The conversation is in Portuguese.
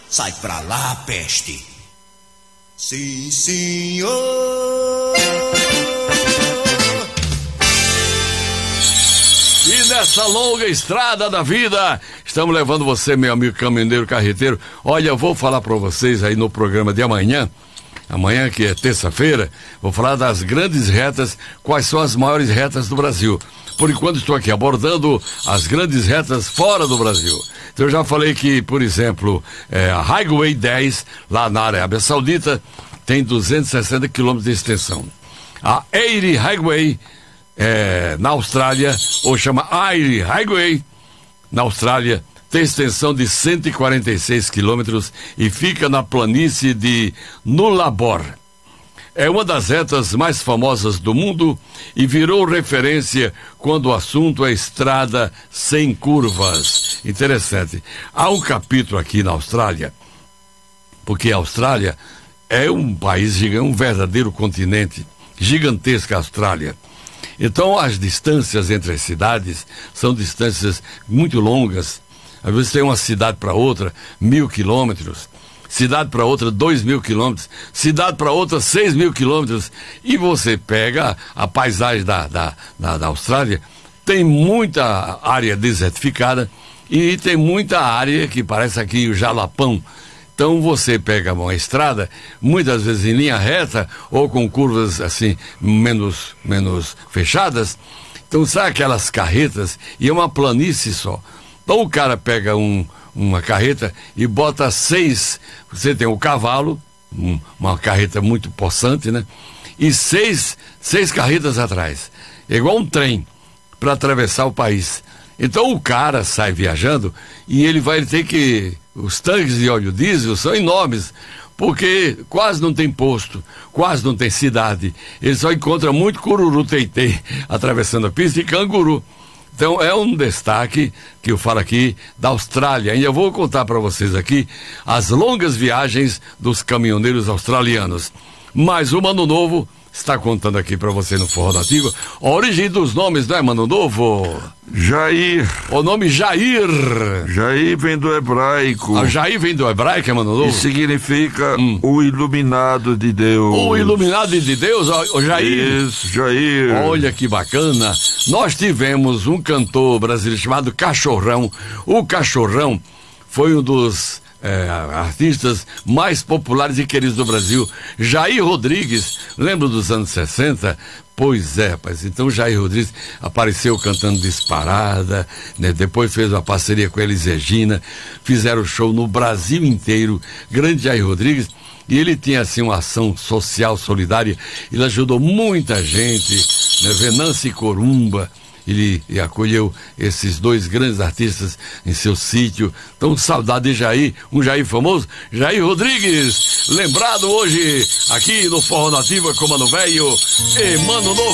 Sai pra lá, peste. Sim, senhor. E nessa longa estrada da vida, estamos levando você, meu amigo caminhoneiro carreteiro. Olha, eu vou falar para vocês aí no programa de amanhã, que é terça-feira, vou falar das grandes retas, quais são as maiores retas do Brasil. Por enquanto estou aqui abordando as grandes retas fora do Brasil. Então eu já falei que, por exemplo, a Highway 10, lá na Arábia Saudita, tem 260 quilômetros de extensão. A 80 Highway, na Austrália, ou chama Aire Highway, na Austrália, tem extensão de 146 quilômetros e fica na planície de Nullarbor. É uma das retas mais famosas do mundo e virou referência quando o assunto é estrada sem curvas. Interessante. Há um capítulo aqui na Austrália, porque a Austrália é um país gigante, um verdadeiro continente, gigantesca a Austrália. Então as distâncias entre as cidades são distâncias muito longas. Às vezes tem uma cidade para outra, 1.000 quilômetros. Cidade para outra, 2.000 quilômetros, cidade para outra, 6.000 quilômetros, e você pega a paisagem da Austrália, tem muita área desertificada e tem muita área que parece aqui o Jalapão. Então você pega uma estrada, muitas vezes em linha reta ou com curvas assim, menos fechadas. Então sabe aquelas carretas e é uma planície só. Então o cara pega uma carreta e bota 6, você tem o cavalo, uma carreta muito possante, né? E 6 carretas atrás. É igual um trem para atravessar o país. Então o cara sai viajando e ele vai ter que... Os tanques de óleo diesel são enormes, porque quase não tem posto, quase não tem cidade. Ele só encontra muito cururu-teitei atravessando a pista e canguru. Então é um destaque que eu falo aqui da Austrália. Ainda vou contar para vocês aqui as longas viagens dos caminhoneiros australianos. Mas o Mano Novo está contando aqui para você no Forró Nativo a origem dos nomes, não é, Mano Novo? Jair. O nome Jair. Jair vem do hebraico. A Jair vem do hebraico, é, Mano Novo? E significa o iluminado de Deus. O iluminado de Deus, o Jair. Isso, Jair. Olha que bacana. Nós tivemos um cantor brasileiro chamado Cachorrão. O Cachorrão foi um dos artistas mais populares e queridos do Brasil. Jair Rodrigues, lembra dos anos 60? Pois é, rapaz. Então Jair Rodrigues apareceu cantando Disparada, né? Depois fez uma parceria com Elis Regina, fizeram show no Brasil inteiro. Grande Jair Rodrigues. E ele tinha assim uma ação social solidária. Ele ajudou muita gente, né? Venâncio e Corumba. Ele acolheu esses dois grandes artistas em seu sítio. Então, saudade de Jair, um Jair famoso, Jair Rodrigues, lembrado hoje aqui no Forró Nativa com Mano Velho e Mano Novo.